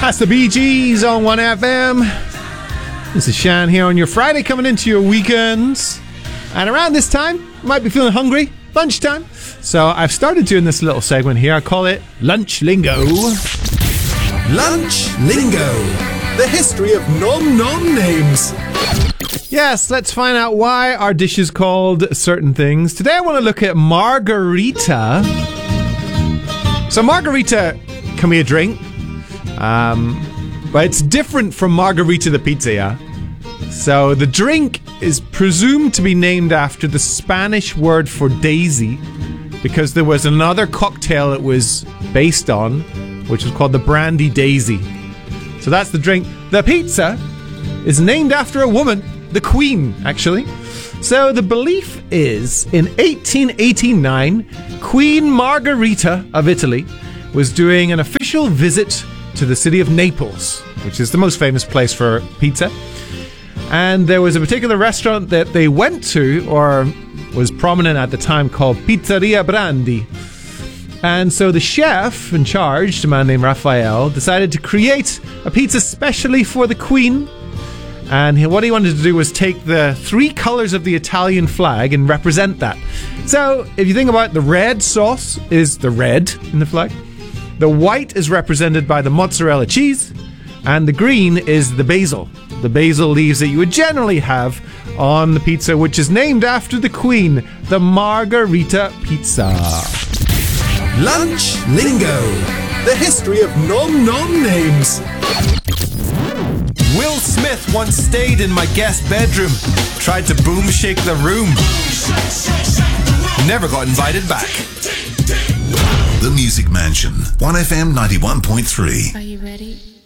That's the Bee Gees on 1FM. This is Shan here on your Friday, coming into your weekends. And around this time, you might be feeling hungry, lunchtime. So I've started doing this little segment here. I call it Lunch Lingo. Lunch Lingo, the history of nom-nom names. Yes, let's find out why our dish is called certain things. Today I want to look at margarita. So margarita can be a drink, but it's different from margarita the pizza, yeah? So the drink is presumed to be named after the Spanish word for daisy, because there was another cocktail it was based on, which was called the Brandy Daisy. So that's the drink. The pizza is named after a woman, the Queen, actually. So the belief is, in 1889, Queen Margherita of Italy was doing an official visit to the city of Naples, which is the most famous place for pizza. And there was a particular restaurant that they went to, or was prominent at the time, called Pizzeria Brandi. And so the chef in charge, a man named Raphael, decided to create a pizza specially for the Queen. And what he wanted to do was take the three colors of the Italian flag and represent that. So if you think about it, the red sauce is the red in the flag. The white is represented by the mozzarella cheese. And the green is the basil. The basil leaves that you would generally have on the pizza, which is named after the Queen, the Margherita Pizza. Lunch Lingo, the history of nom-nom names. Will Smith once stayed in my guest bedroom, tried to boom shake the room. Never got invited back. The Music Mansion, 1FM 91.3. Are you ready?